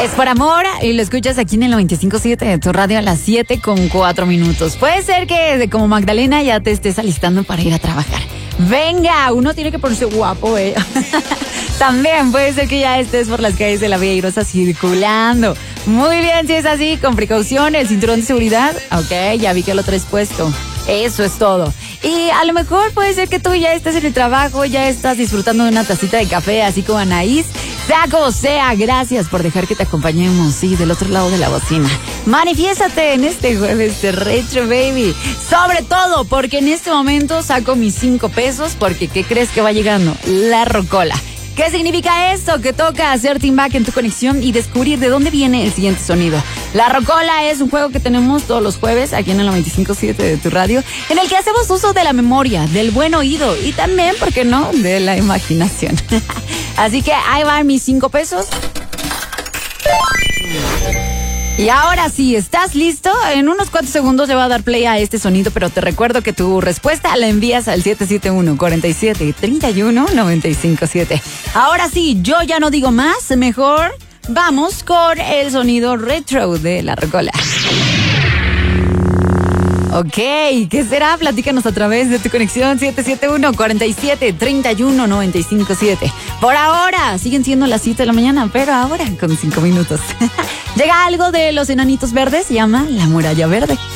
Es por amor y lo escuchas aquí en el 95.7 de tu radio a las 7:04. Puede ser que como Magdalena ya te estés alistando para ir a trabajar. Venga, uno tiene que ponerse guapo, También puede ser que ya estés por las calles de la Villa Airosa circulando. Muy bien, si es así, con precaución, el cinturón de seguridad. Ok, ya vi que lo traes puesto. Eso es todo. Y a lo mejor puede ser que tú ya estés en el trabajo, ya estás disfrutando de una tacita de café, así como Anaís. Sea como sea, gracias por dejar que te acompañemos, sí, del otro lado de la bocina. Manifiéstate en este jueves de Retro Baby. Sobre todo porque en este momento saco mis 5 pesos, porque ¿qué crees que va llegando? La rocola. ¿Qué significa esto? Que toca hacer team back en tu conexión y descubrir de dónde viene el siguiente sonido. La rocola es un juego que tenemos todos los jueves aquí en el 95.7 de tu radio, en el que hacemos uso de la memoria, del buen oído y también, ¿por qué no?, de la imaginación. Así que ahí van mis 5 pesos. Y ahora sí, ¿estás listo? En unos cuantos segundos le voy a dar play a este sonido, pero te recuerdo que tu respuesta la envías al 771-47-31-957. Ahora sí, yo ya no digo más, mejor vamos con el sonido retro de la rocola. Ok, ¿qué será? Platícanos a través de tu conexión 771-47-31-957. Por ahora, siguen siendo las 7 de la mañana, pero ahora con 5 minutos. Llega algo de los Enanitos Verdes, se llama La Muralla Verde.